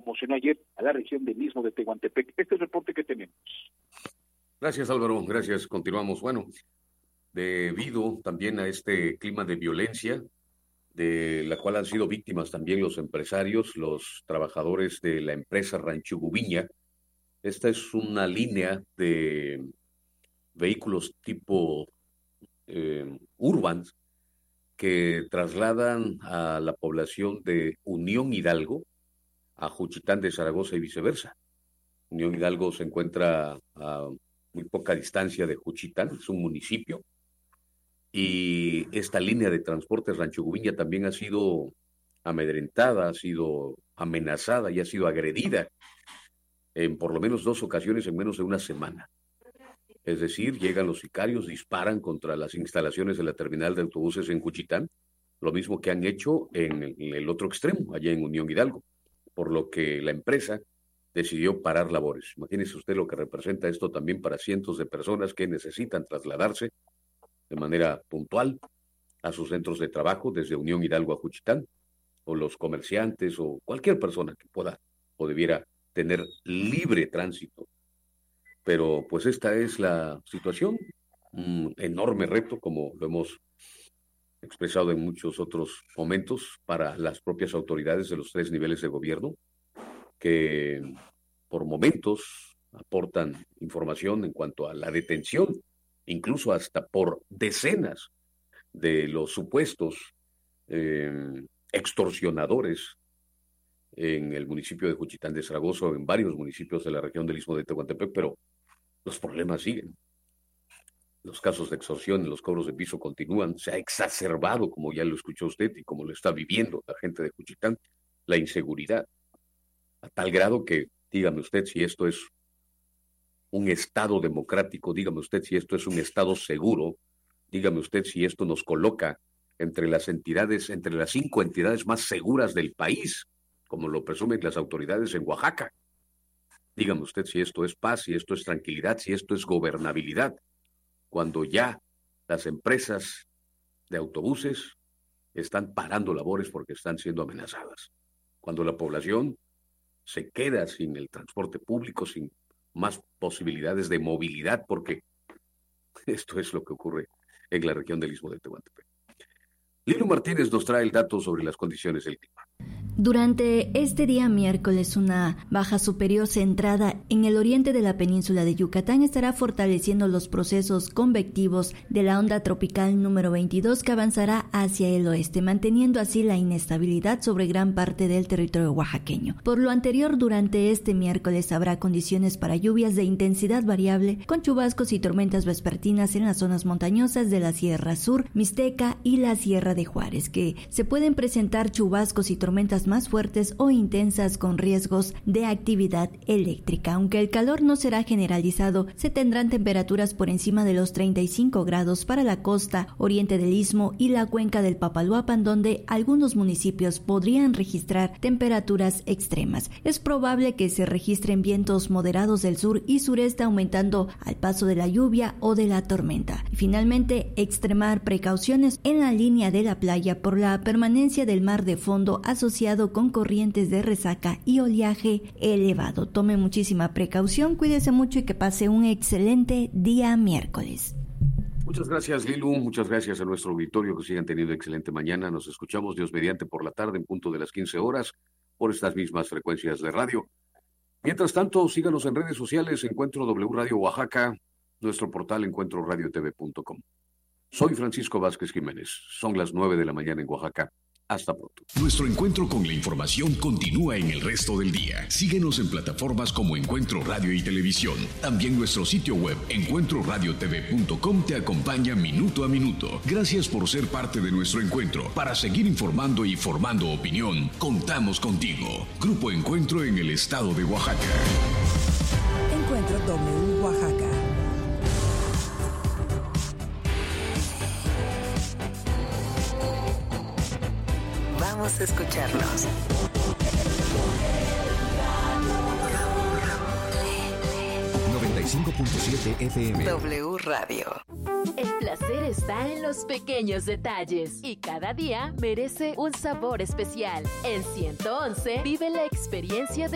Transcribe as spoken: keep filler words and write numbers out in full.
conmocionó ayer a la región del Istmo de Tehuantepec. Este es el reporte que tenemos. Gracias, Álvaro, gracias. Continuamos. Bueno, debido también a este clima de violencia, de la cual han sido víctimas también los empresarios, los trabajadores de la empresa Rancho Gubiña. Esta es una línea de vehículos tipo eh, urban que trasladan a la población de Unión Hidalgo a Juchitán de Zaragoza y viceversa. Unión Hidalgo se encuentra a muy poca distancia de Juchitán, es un municipio, y esta línea de transporte Rancho Gubiña también ha sido amedrentada, ha sido amenazada y ha sido agredida en por lo menos dos ocasiones en menos de una semana. Es decir, llegan los sicarios, disparan contra las instalaciones de la terminal de autobuses en Juchitán, lo mismo que han hecho en el otro extremo, allá en Unión Hidalgo, por lo que la empresa decidió parar labores. Imagínese usted lo que representa esto también para cientos de personas que necesitan trasladarse de manera puntual a sus centros de trabajo desde Unión Hidalgo a Juchitán, o los comerciantes o cualquier persona que pueda o debiera tener libre tránsito. Pero pues esta es la situación, un enorme reto, como lo hemos expresado en muchos otros momentos, para las propias autoridades de los tres niveles de gobierno, que por momentos aportan información en cuanto a la detención, incluso hasta por decenas de los supuestos eh, extorsionadores en el municipio de Juchitán de Zaragoza o en varios municipios de la región del Istmo de Tehuantepec, pero los problemas siguen. Los casos de extorsión, los cobros de piso continúan, se ha exacerbado, como ya lo escuchó usted y como lo está viviendo la gente de Juchitán, la inseguridad, a tal grado que, dígame usted si esto es un Estado democrático, dígame usted si esto es un Estado seguro, dígame usted si esto nos coloca entre las entidades, entre las cinco entidades más seguras del país, como lo presumen las autoridades en Oaxaca. Dígame usted si esto es paz, si esto es tranquilidad, si esto es gobernabilidad, cuando ya las empresas de autobuses están parando labores porque están siendo amenazadas, cuando la población se queda sin el transporte público, sin más posibilidades de movilidad, porque esto es lo que ocurre en la región del Istmo de Tehuantepec. Lilo Martínez nos trae el dato sobre las condiciones del clima. Durante este día miércoles, una baja superior centrada en el oriente de la península de Yucatán estará fortaleciendo los procesos convectivos de la onda tropical número veintidós que avanzará hacia el oeste, manteniendo así la inestabilidad sobre gran parte del territorio oaxaqueño. Por lo anterior, durante este miércoles habrá condiciones para lluvias de intensidad variable, con chubascos y tormentas vespertinas en las zonas montañosas de la Sierra Sur, Mixteca y la Sierra de Juárez, que se pueden presentar chubascos y tormentas más fuertes o intensas con riesgos de actividad eléctrica. Aunque el calor no será generalizado, se tendrán temperaturas por encima de los treinta y cinco grados para la costa oriente del Istmo y la cuenca del Papaloapan, donde algunos municipios podrían registrar temperaturas extremas. Es probable que se registren vientos moderados del sur y sureste, aumentando al paso de la lluvia o de la tormenta. Y finalmente, extremar precauciones en la línea de la playa por la permanencia del mar de fondo asociado con corrientes de resaca y oleaje elevado. Tome muchísima precaución, cuídese mucho y que pase un excelente día miércoles. Muchas gracias, Lilu. Muchas gracias a nuestro auditorio, que sigan teniendo excelente mañana. Nos escuchamos, Dios mediante, por la tarde en punto de las quince horas por estas mismas frecuencias de radio. Mientras tanto, síganos en redes sociales, Encuentro W Radio Oaxaca, nuestro portal encuentro radio t v punto com. Soy Francisco Vázquez Jiménez. Son las nueve de la mañana en Oaxaca. Hasta pronto. Nuestro encuentro con la información continúa en el resto del día. Síguenos en plataformas como Encuentro Radio y Televisión. También nuestro sitio web encuentro radio t v punto com te acompaña minuto a minuto. Gracias por ser parte de nuestro encuentro. Para seguir informando y formando opinión, contamos contigo. Grupo Encuentro en el estado de Oaxaca. Encuentro W Oaxaca. Vamos a escucharnos. noventa y cinco punto siete F M. W Radio. El placer está en los pequeños detalles y cada día merece un sabor especial. En ciento once vive la experiencia de